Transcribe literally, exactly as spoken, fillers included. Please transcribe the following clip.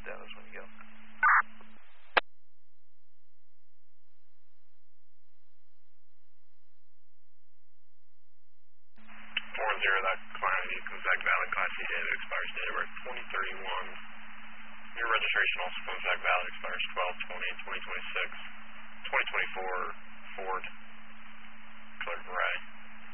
Dennis when you go. four zero, that quantity comes back valid. Class C data expires date of birth twenty thirty-one. Your registration also comes back valid, expires twelve twenty twenty twenty-six. twenty twenty-four Ford Clerk Ray.